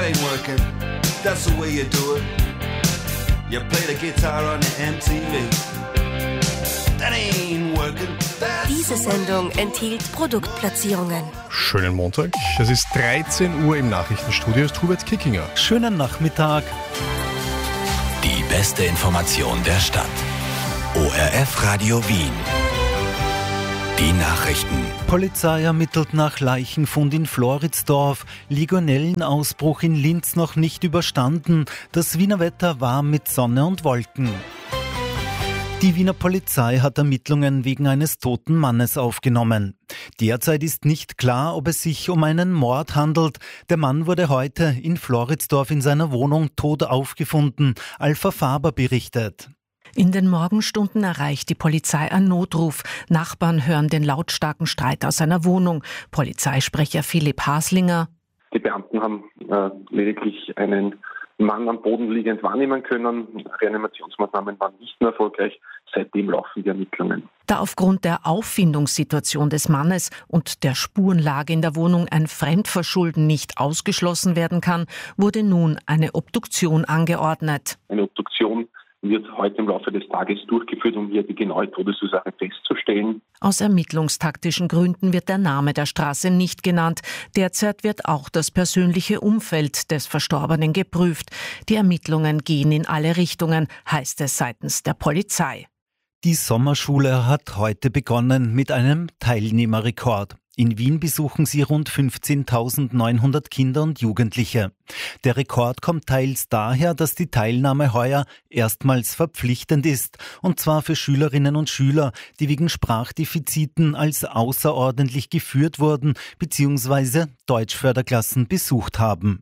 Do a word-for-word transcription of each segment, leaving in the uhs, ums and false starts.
that ain't working. That's the way you do it. You play the guitar on the M T V. That ain't working. That's Diese Sendung enthielt Produktplatzierungen. Schönen Montag. Es ist dreizehn Uhr im Nachrichtenstudio, ist Hubert Kickinger. Schönen Nachmittag. Die beste Information der Stadt. O R F Radio Wien. Die Nachrichten. Polizei ermittelt nach Leichenfund in Floridsdorf. Legionellenausbruch in Linz noch nicht überstanden. Das Wiener Wetter warm mit Sonne und Wolken. Die Wiener Polizei hat Ermittlungen wegen eines toten Mannes aufgenommen. Derzeit ist nicht klar, ob es sich um einen Mord handelt. Der Mann wurde heute in Floridsdorf in seiner Wohnung tot aufgefunden, Alpha Faber berichtet. In den Morgenstunden erreicht die Polizei einen Notruf. Nachbarn hören den lautstarken Streit aus einer Wohnung. Polizeisprecher Philipp Haslinger. Die Beamten haben äh, lediglich einen Mann am Boden liegend wahrnehmen können. Reanimationsmaßnahmen waren nicht mehr erfolgreich. Seitdem laufen die Ermittlungen. Da aufgrund der Auffindungssituation des Mannes und der Spurenlage in der Wohnung ein Fremdverschulden nicht ausgeschlossen werden kann, wurde nun eine Obduktion angeordnet. Eine Obduktion wird heute im Laufe des Tages durchgeführt, um hier die genaue Todesursache festzustellen. Aus ermittlungstaktischen Gründen wird der Name der Straße nicht genannt. Derzeit wird auch das persönliche Umfeld des Verstorbenen geprüft. Die Ermittlungen gehen in alle Richtungen, heißt es seitens der Polizei. Die Sommerschule hat heute begonnen mit einem Teilnehmerrekord. In Wien besuchen sie rund fünfzehntausendneunhundert Kinder und Jugendliche. Der Rekord kommt teils daher, dass die Teilnahme heuer erstmals verpflichtend ist, und zwar für Schülerinnen und Schüler, die wegen Sprachdefiziten als außerordentlich geführt wurden bzw. Deutschförderklassen besucht haben.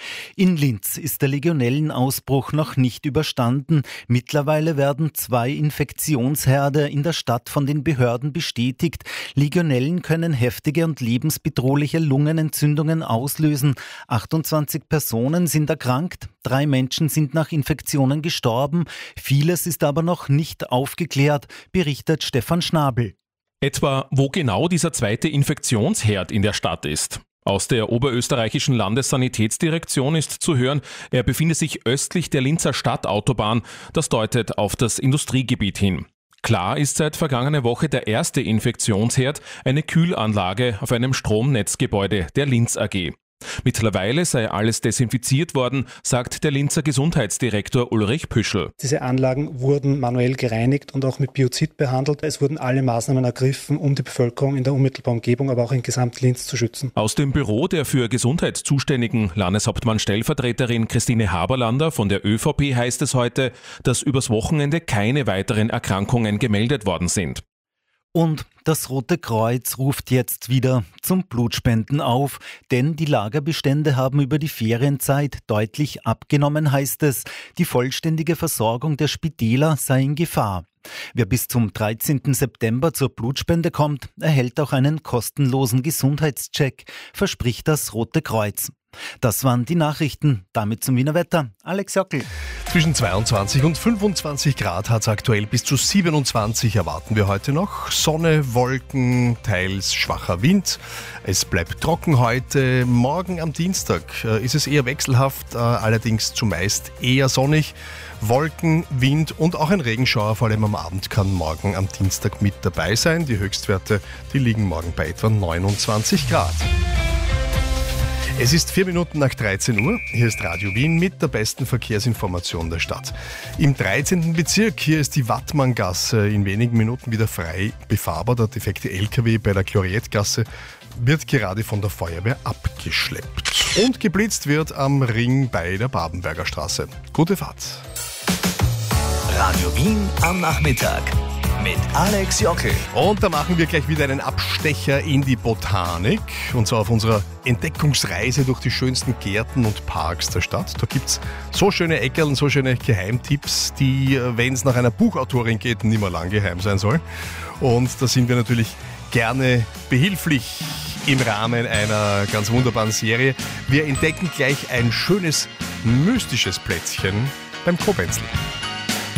In Linz ist der Legionellenausbruch noch nicht überstanden. Mittlerweile werden zwei Infektionsherde in der Stadt von den Behörden bestätigt. Legionellen können heftige und lebensbedrohliche Lungenentzündungen auslösen. achtundzwanzig Personen sind erkrankt, drei Menschen sind nach Infektionen gestorben. Vieles ist aber noch nicht aufgeklärt, berichtet Stefan Schnabel. Etwa, wo genau dieser zweite Infektionsherd in der Stadt ist. Aus der oberösterreichischen Landessanitätsdirektion ist zu hören, er befinde sich östlich der Linzer Stadtautobahn. Das deutet auf das Industriegebiet hin. Klar ist seit vergangener Woche der erste Infektionsherd, eine Kühlanlage auf einem Stromnetzgebäude der Linz A G. Mittlerweile sei alles desinfiziert worden, sagt der Linzer Gesundheitsdirektor Ulrich Püschel. Diese Anlagen wurden manuell gereinigt und auch mit Biozid behandelt. Es wurden alle Maßnahmen ergriffen, um die Bevölkerung in der unmittelbaren Umgebung, aber auch in Gesamt-Linz zu schützen. Aus dem Büro der für Gesundheit zuständigen Landeshauptmann-Stellvertreterin Christine Haberlander von der Ö V P heißt es heute, dass übers Wochenende keine weiteren Erkrankungen gemeldet worden sind. Und das Rote Kreuz ruft jetzt wieder zum Blutspenden auf, denn die Lagerbestände haben über die Ferienzeit deutlich abgenommen, heißt es. Die vollständige Versorgung der Spitäler sei in Gefahr. Wer bis zum dreizehnten September zur Blutspende kommt, erhält auch einen kostenlosen Gesundheitscheck, verspricht das Rote Kreuz. Das waren die Nachrichten. Damit zum Wiener Wetter. Alex Jockel. Zwischen zweiundzwanzig und fünfundzwanzig Grad hat es aktuell, bis zu siebenundzwanzig erwarten wir heute noch. Sonne, Wolken, teils schwacher Wind. Es bleibt trocken heute. Morgen am Dienstag äh, ist es eher wechselhaft, äh, allerdings zumeist eher sonnig. Wolken, Wind und auch ein Regenschauer, vor allem am Abend, kann morgen am Dienstag mit dabei sein. Die Höchstwerte, die liegen morgen bei etwa neunundzwanzig Grad. Es ist vier Minuten nach dreizehn Uhr. Hier ist Radio Wien mit der besten Verkehrsinformation der Stadt. Im dreizehnten Bezirk, hier ist die Wattmanngasse in wenigen Minuten wieder frei befahrbar. Der defekte L K W bei der Gloriettgasse wird gerade von der Feuerwehr abgeschleppt. Und geblitzt wird am Ring bei der Babenberger Straße. Gute Fahrt. Radio Wien am Nachmittag mit Alex Jockel. Und da machen wir gleich wieder einen Abstecher in die Botanik. Und zwar auf unserer Entdeckungsreise durch die schönsten Gärten und Parks der Stadt. Da gibt es so schöne Eckerl und so schöne Geheimtipps, die, wenn es nach einer Buchautorin geht, nicht mehr lang geheim sein soll. Und da sind wir natürlich gerne behilflich im Rahmen einer ganz wunderbaren Serie. Wir entdecken gleich ein schönes, mystisches Plätzchen beim Kobenzl.